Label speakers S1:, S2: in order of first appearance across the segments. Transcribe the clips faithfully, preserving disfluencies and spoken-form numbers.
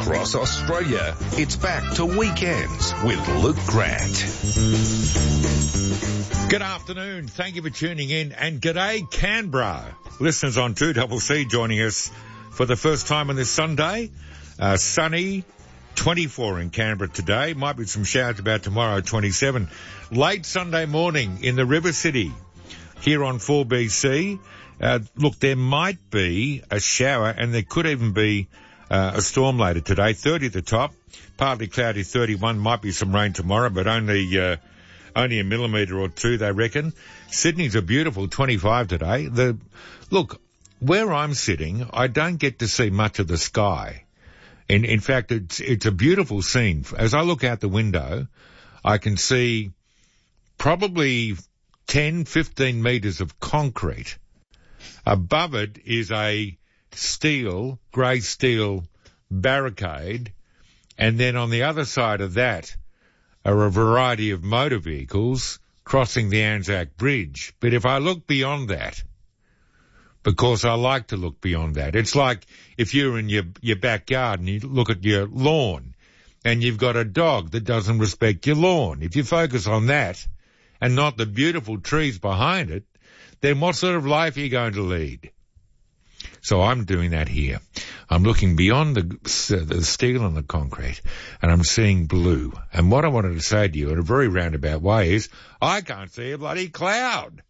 S1: across Australia. It's back to Weekends with Luke Grant.
S2: Good afternoon. Thank you for tuning in. And g'day, Canberra. Listeners on two C C joining us for the first time on this Sunday. Uh, sunny, twenty-four in Canberra today. Might be some showers about tomorrow, twenty-seven. Late Sunday morning in the River City here on four B C. Uh, look, there might be a shower and there could even be uh, a storm later today. thirty at the top, partly cloudy, thirty-one. Might be some rain tomorrow, but only uh, only a millimetre or two, they reckon. Sydney's a beautiful twenty-five today. The look, where I'm sitting, I don't get to see much of the sky. In, in fact, it's, it's a beautiful scene. As I look out the window, I can see probably ten, fifteen metres of concrete. Above it is a steel, grey steel barricade, and then on the other side of that are a variety of motor vehicles crossing the Anzac Bridge. But if I look beyond that, because I like to look beyond that, it's like if you're in your, your backyard and you look at your lawn and you've got a dog that doesn't respect your lawn. If you focus on that and not the beautiful trees behind it, then what sort of life are you going to lead? So I'm doing that here. I'm looking beyond the, the steel and the concrete, and I'm seeing blue. And what I wanted to say to you in a very roundabout way is, I can't see a bloody cloud.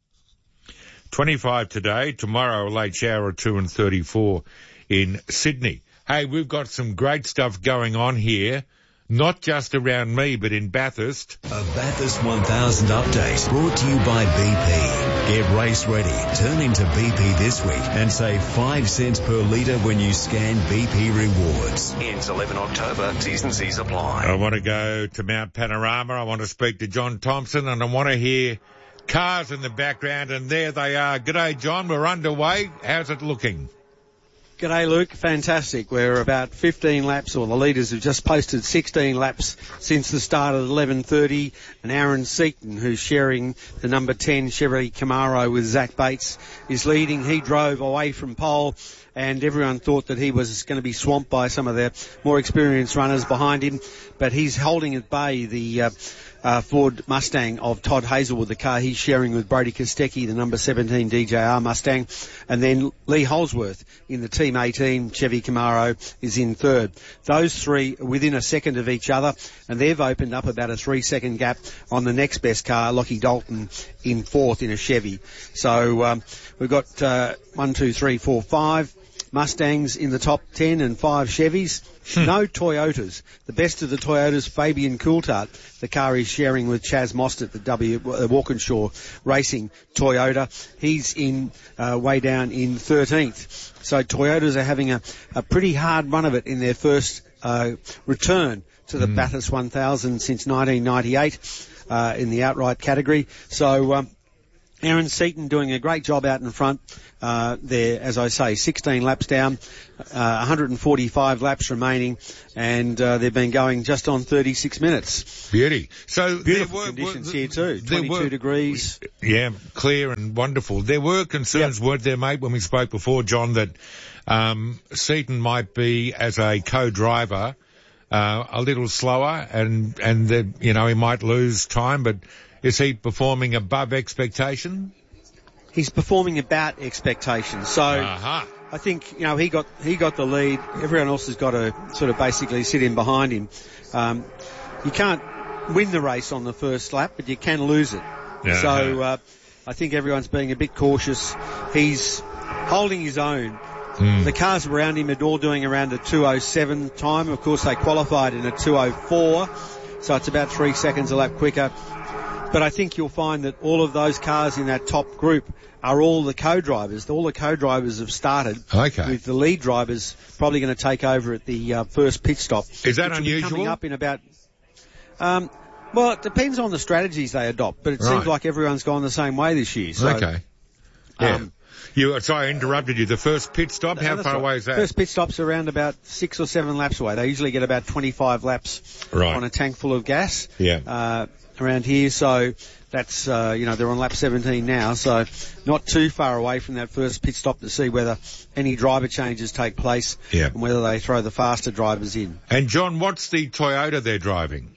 S2: twenty-five today, tomorrow a late shower or two and thirty-four in Sydney. Hey, we've got some great stuff going on here. Not just around me, but in Bathurst.
S3: A Bathurst one thousand update brought to you by B P. Get race ready. Turn into B P this week and save five cents per litre when you scan B P Rewards. Ends eleventh October. T's and C's apply.
S2: I want to go to Mount Panorama. I want to speak to John Thompson, and I want to hear cars in the background, and there they are. G'day, John. We're underway. How's it looking?
S4: G'day, Luke. Fantastic. We're about fifteen laps, or the leaders have just posted sixteen laps since the start of eleven thirty. And Aaron Seaton, who's sharing the number ten Chevy Camaro with Zach Bates, is leading. He drove away from pole, and everyone thought that he was going to be swamped by some of the more experienced runners behind him. But he's holding at bay the uh, uh, Ford Mustang of Todd Hazelwood, the car he's sharing with Brody Kostecki, the number seventeen D J R Mustang. And then Lee Holsworth in the Team eighteen Chevy Camaro is in third. Those three are within a second of each other, and they've opened up about a three-second gap on the next best car, Lockie Dalton, in fourth in a Chevy. So um, we've got uh, one, two, three, four, five Mustangs in the top ten and five Chevys. Hmm. No Toyotas. The best of the Toyotas, Fabian Coulthard. The car he's sharing with Chaz Mostert, the W uh, Walkinshaw Racing Toyota. He's in uh, way down in thirteenth. So Toyotas are having a, a pretty hard run of it in their first uh, return to the mm. Bathurst one thousand since nineteen ninety-eight uh, in the outright category. So um, Aaron Seaton doing a great job out in front uh, there, as I say, sixteen laps down, uh, one hundred forty-five laps remaining, and uh, they've been going just on thirty-six minutes.
S2: Beauty. So
S4: beautiful
S2: there were,
S4: conditions
S2: were,
S4: here too, twenty-two
S2: were,
S4: degrees.
S2: Yeah, clear and wonderful. There were concerns, yep. weren't there, mate, when we spoke before, John, that um, Seaton might be, as a co-driver, uh, a little slower, and and that, you know, he might lose time, but is he performing above expectation?
S4: He's performing about expectation. So uh-huh. I think, you know, he got he got the lead. Everyone else has got to sort of basically sit in behind him. Um, you can't win the race on the first lap, but you can lose it. Uh-huh. So uh, I think everyone's being a bit cautious. He's holding his own. Mm. The cars around him are all doing around a two oh seven time. Of course, they qualified in a two oh four, so it's about three seconds a lap quicker. But I think you'll find that all of those cars in that top group are all the co-drivers. All the co-drivers have started.
S2: Okay.
S4: With the lead drivers probably going to take over at the uh, first pit stop.
S2: Is that unusual?
S4: Coming up in about. Um, well, it depends on the strategies they adopt, but it
S2: right.
S4: seems like everyone's gone the same way this year. So,
S2: okay. Yeah.
S4: Um,
S2: you, sorry, I interrupted you. The first pit stop, how far
S4: right.
S2: away is that?
S4: First pit stop's around about six or seven laps away. They usually get about twenty-five laps
S2: right.
S4: on a tank full of gas.
S2: Yeah.
S4: Uh, around here, so that's, uh, you know, they're on lap seventeen now, so not too far away from that first pit stop to see whether any driver changes take place
S2: yeah.
S4: and whether they throw the faster drivers in.
S2: And, John, what's the Toyota they're driving?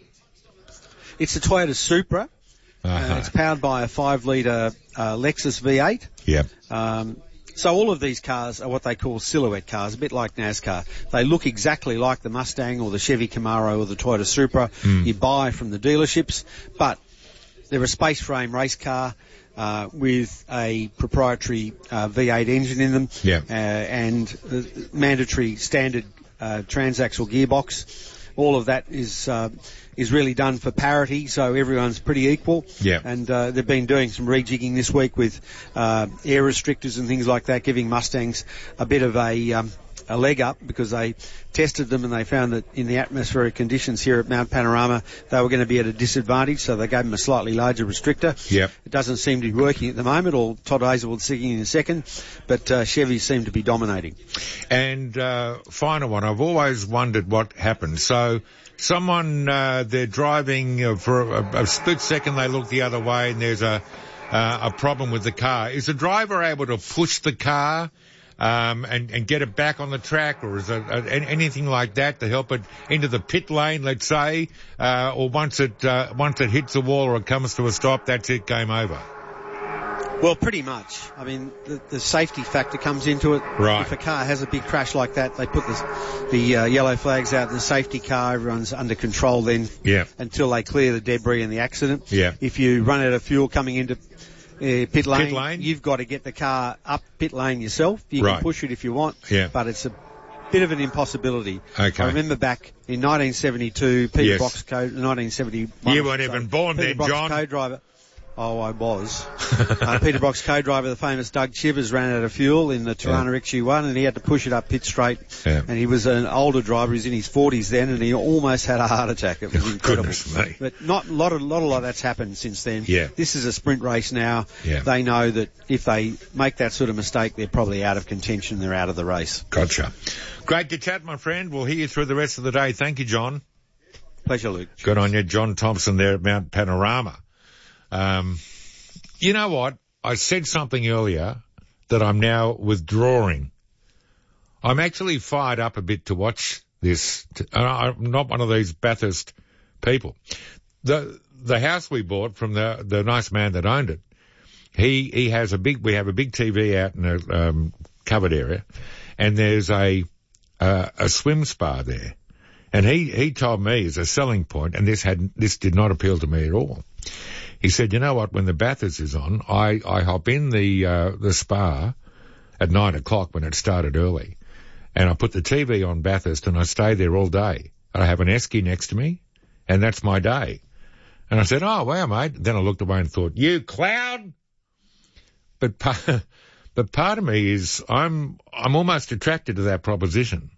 S4: It's a Toyota Supra.
S2: Uh-huh.
S4: Uh, it's powered by a five litre uh, Lexus V eight.
S2: Yep.
S4: Um, so all of these cars are what they call silhouette cars, a bit like NASCAR. They look exactly like the Mustang or the Chevy Camaro or the Toyota Supra
S2: mm.
S4: you buy from the dealerships, but they're a space frame race car uh, with a proprietary uh, V eight engine in them
S2: yep.
S4: uh, and the mandatory standard uh, transaxle gearbox. All of that is uh, is really done for parity, so everyone's pretty equal.
S2: Yeah.
S4: And uh, they've been doing some rejigging this week with uh, air restrictors and things like that, giving Mustangs a bit of a um, a leg up because they tested them and they found that in the atmospheric conditions here at Mount Panorama they were going to be at a disadvantage, so they gave them a slightly larger restrictor.
S2: Yep.
S4: It doesn't seem to be working at the moment, or Todd Hazelwood's singing in a second, but uh, Chevys seem to be dominating.
S2: And uh, final one, I've always wondered what happened. So someone, uh, they're driving uh, for a, a split second, they look the other way and there's a, uh, a problem with the car. Is the driver able to push the car Um, and, and get it back on the track, or is there uh, anything like that to help it into the pit lane, let's say, uh, or once it uh, once it hits a wall or it comes to a stop, that's it, game over?
S4: Well, pretty much. I mean, the, the safety factor comes into it.
S2: Right.
S4: If a car has a big crash like that, they put the, the uh, yellow flags out in the safety car. Everyone's under control then
S2: yeah.
S4: until they clear the debris and the accident.
S2: Yeah.
S4: If you run out of fuel coming into Uh, pit lane,
S2: pit lane,
S4: you've got to get the car up pit lane yourself. You
S2: right.
S4: can push it if you want,
S2: yeah.
S4: but it's a bit of an impossibility.
S2: Okay.
S4: I remember back in nineteen seventy-two, Peter
S2: yes.
S4: Brock's co- nineteen seventy-one.
S2: You weren't even born
S4: Peter
S2: then,
S4: Brock's
S2: John.
S4: co-driver. Oh, I was. uh, Peter Brock's co-driver, the famous Doug Chivers, ran out of fuel in the Tirana
S2: yeah.
S4: X U one and he had to push it up pit straight.
S2: Yeah.
S4: And he was an older driver, he was in his forties then, and he almost had a heart attack. It was
S2: oh,
S4: incredible.
S2: Goodness me.
S4: But not a lot of, lot, a lot of that's happened since then.
S2: Yeah.
S4: This is a sprint race now.
S2: Yeah.
S4: They know that if they make that sort of mistake, they're probably out of contention, they're out of the race.
S2: Gotcha. Great to chat, my friend. We'll hear you through the rest of the day. Thank you, John.
S4: Pleasure, Luke.
S2: Good on you, John Thompson there at Mount Panorama. Um, you know what? I said something earlier that I'm now withdrawing. I'm actually fired up a bit to watch this. I'm not one of these Bathurst people. The the house we bought from the the nice man that owned it, he he has a big. We have a big T V out in a um, covered area, and there's a uh, a swim spa there. And he he told me as a selling point, and this had this did not appeal to me at all. He said, you know what, when the Bathurst is on, I, I hop in the, uh, the spa at nine o'clock when it started early, and I put the T V on Bathurst and I stay there all day. I have an esky next to me, and that's my day. And I said, oh, wow, mate. Then I looked away and thought, you clown! But part, but part of me is, I'm, I'm almost attracted to that proposition.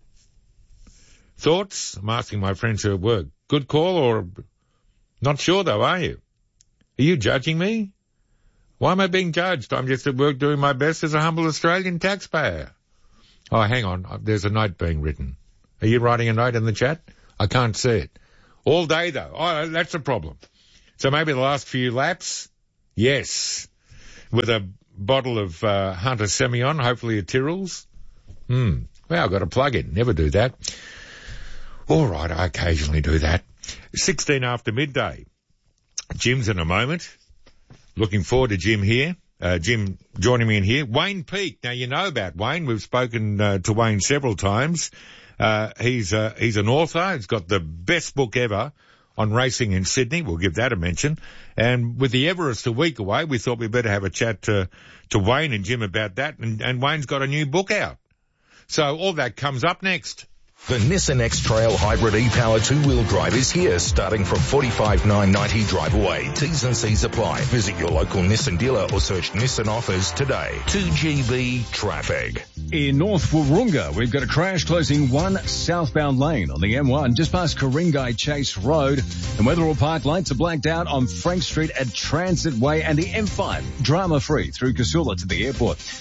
S2: Thoughts? I'm asking my friends who at work. Good call, or not sure though, are you? Are you judging me? Why am I being judged? I'm just at work doing my best as a humble Australian taxpayer. Oh, hang on. There's a note being written. Are you writing a note in the chat? I can't see it. All day, though. Oh, that's a problem. So maybe the last few laps? Yes. With a bottle of uh, Hunter Semillon, hopefully a Tyrrell's. Hmm. Well, I've got a plug-in. Never do that. All right, I occasionally do that. sixteen after midday. Jim's in a moment. Looking forward to Jim here. Uh, Jim joining me in here. Wayne Peake. Now, you know about Wayne. We've spoken uh, to Wayne several times. Uh, he's, uh, he's an author. He's got the best book ever on racing in Sydney. We'll give that a mention. And with the Everest a week away, we thought we'd better have a chat to, to Wayne and Jim about that. And, and Wayne's got a new book out. So all that comes up next.
S5: The Nissan X-Trail Hybrid e-Power two-wheel drive is here, starting from forty-five thousand nine hundred ninety drive away. T's and C's apply. Visit your local Nissan dealer or search Nissan offers today. two G B traffic.
S6: In North Wahroonga, we've got a crash closing one southbound lane on the M one just past Ku-ring-gai Chase Road. And Wetherill Park lights are blacked out on Frank Street at Transit Way, and the M five drama-free through Casula to the airport.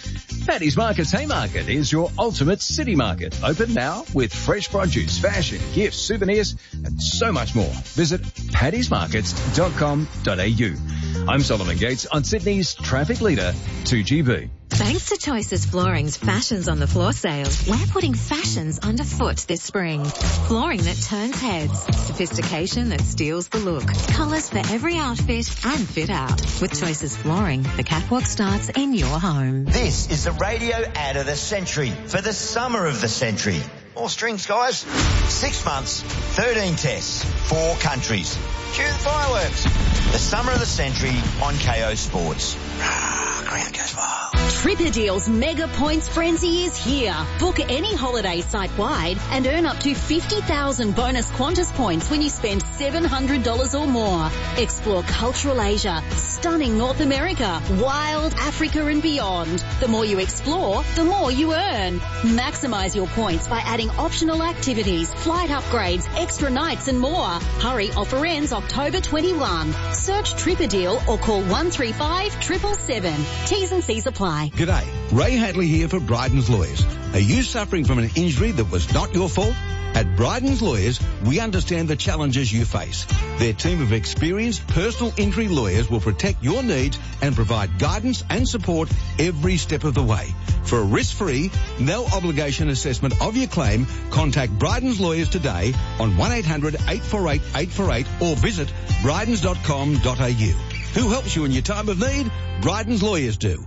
S6: Paddy's Market's Haymarket is your ultimate city market. Open now with fresh produce, fashion, gifts, souvenirs, and so much more. Visit paddies markets dot com dot a u. I'm Solomon Gates on Sydney's traffic leader, two G B.
S7: Thanks to Choices Flooring's Fashions on the Floor sale, we're putting fashions underfoot this spring. Flooring that turns heads, sophistication that steals the look, colours for every outfit and fit out. With Choices Flooring, the catwalk starts in your home.
S8: This is the radio ad of the century for the summer of the century. More strings, guys. Six months, thirteen tests, four countries. Cue the fireworks. The summer of the century on K O Sports. Ground goes wild.
S9: Tripadeal's Mega Points Frenzy is here. Book any holiday site-wide and earn up to fifty thousand bonus Qantas points when you spend seven hundred dollars or more. Explore cultural Asia, stunning North America, wild Africa and beyond. The more you explore, the more you earn. Maximise your points by adding optional activities, flight upgrades, extra nights and more. Hurry, offer ends October twenty-first. Search Tripadeal or call one three five, seven seven seven. T's and C's apply.
S10: G'day, Ray Hadley here for Bryden's Lawyers. Are you suffering from an injury that was not your fault? At Bryden's Lawyers, we understand the challenges you face. Their team of experienced personal injury lawyers will protect your needs and provide guidance and support every step of the way. For a risk-free, no-obligation assessment of your claim, contact Bryden's Lawyers today on one eight hundred, eight four eight, eight four eight or visit brydens dot com dot a u. Who helps you in your time of need? Bryden's Lawyers do.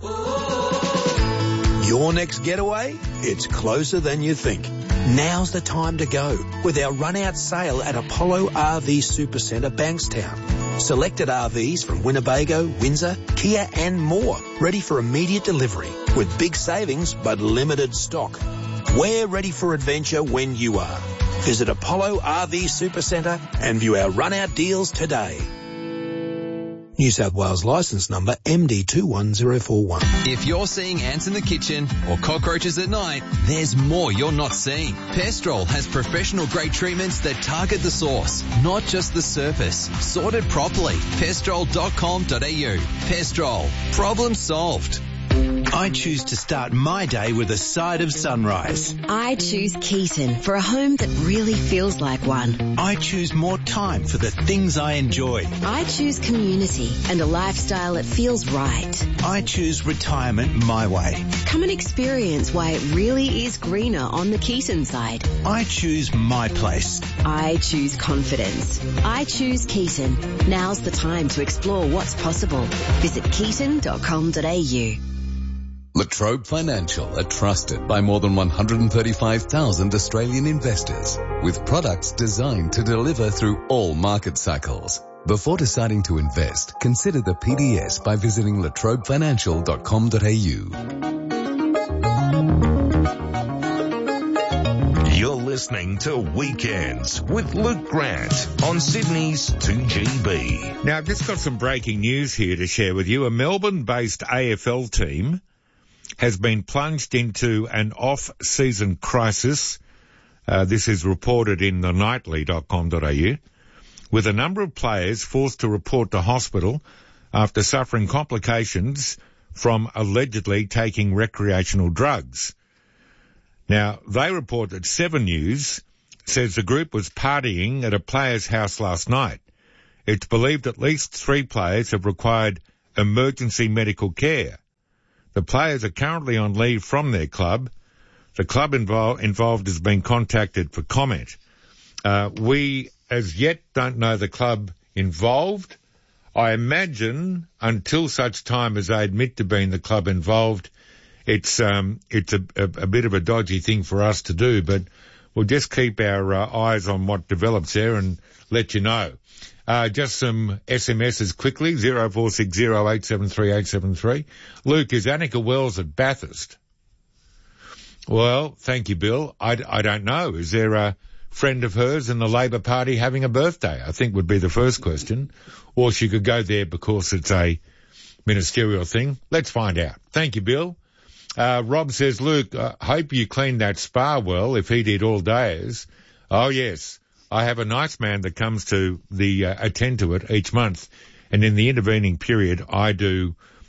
S11: Your next getaway? It's closer than you think. Now's the time to go with our run-out sale at Apollo R V Supercentre, Bankstown. Selected R Vs from Winnebago, Windsor, Kia and more, ready for immediate delivery with big savings but limited stock. We're ready for adventure when you are. Visit Apollo R V Supercentre and view our run-out deals today. New South Wales licence number M D two one zero four one.
S12: If you're seeing ants in the kitchen or cockroaches at night, there's more you're not seeing. Pestrol has professional grade treatments that target the source, not just the surface. Sorted properly. pestrol dot com dot a u. Pestrol. Problem solved.
S11: I choose to start my day with a side of sunrise.
S9: I choose Keaton for a home that really feels like one.
S11: I choose more time for the things I enjoy.
S9: I choose community and a lifestyle that feels right.
S11: I choose retirement my way.
S9: Come and experience why it really is greener on the Keaton side.
S11: I choose my place.
S9: I choose confidence. I choose Keaton. Now's the time to explore what's possible. Visit keaton dot com dot a u.
S13: Latrobe Financial are trusted by more than one hundred thirty-five thousand Australian investors with products designed to deliver through all market cycles. Before deciding to invest, consider the P D S by visiting latrobe financial dot com dot a u.
S5: You're listening to Weekends with Luke Grant on Sydney's two G B.
S2: Now, I've just got some breaking news here to share with you. A Melbourne-based A F L team has been plunged into an off-season crisis. Uh, this is reported in the nightly dot com dot a u, with a number of players forced to report to hospital after suffering complications from allegedly taking recreational drugs. Now, they report that Seven News says the group was partying at a player's house last night. It's believed at least three players have required emergency medical care. The players are currently on leave from their club. The club involved, involved has been contacted for comment. Uh, we, as yet, don't know the club involved. I imagine until such time as they admit to being the club involved, it's um, it's a, a, a bit of a dodgy thing for us to do, but we'll just keep our uh, eyes on what develops there and let you know. Uh, just some S M Ses quickly, zero four six zero eight seven three eight seven three. Luke, is Annika Wells at Bathurst? Well, thank you, Bill. I, I don't know. Is there a friend of hers in the Labor Party having a birthday? I think would be the first question. Or she could go there because it's a ministerial thing. Let's find out. Thank you, Bill. Uh, Rob says, Luke, I uh, hope you cleaned that spa well if he did all days. Oh, yes. I have a nice man that comes to the uh, attend to it each month, and in the intervening period, I do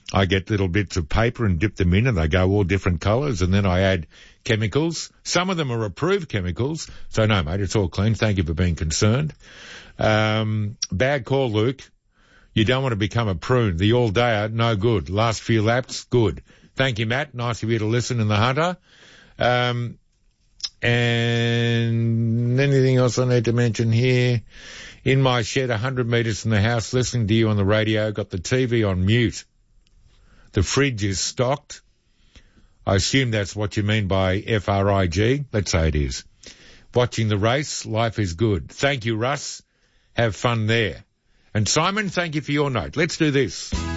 S2: I get little bits of paper and dip them in and they go all different colours, and then I add chemicals. Some of them are approved chemicals. So no, mate, it's all clean. Thank you for being concerned. Um, bad call, Luke. You don't want to become a prune. The all-dayer, no good. Last few laps, good. Thank you, Matt. Nice of you to listen in the Hunter. Um, and anything else I need to mention here? In my shed, one hundred metres from the house, listening to you on the radio, got the T V on mute. The fridge is stocked. I assume that's what you mean by F R I G. Let's say it is. Watching the race, life is good. Thank you, Russ. Have fun there. And Simon, thank you for your note. Let's do this.